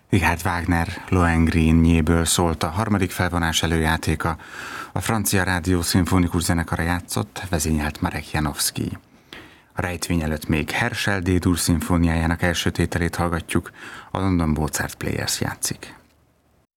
Richard Wagner Lohengrinjéből szólt a harmadik felvonás előjátéka. A francia rádió szimfonikus zenekara játszott, vezényelt Marek Janowski. A rejtvény előtt még Herschel D-dur szimfóniájának első tételét hallgatjuk, a London Mozart Players játszik.